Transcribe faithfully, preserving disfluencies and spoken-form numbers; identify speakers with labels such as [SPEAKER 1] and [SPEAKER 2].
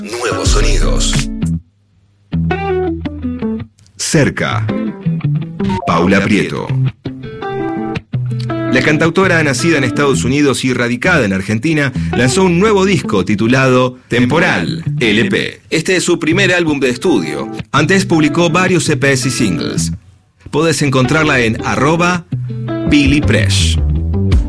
[SPEAKER 1] Nuevos sonidos. Cerca. Paula Prieto. La cantautora, nacida en Estados Unidos y radicada en Argentina, lanzó un nuevo disco titulado Temporal, L P. Este es su primer álbum de estudio. Antes publicó varios E Pes y singles. Podés encontrarla en arroba Pili Presh.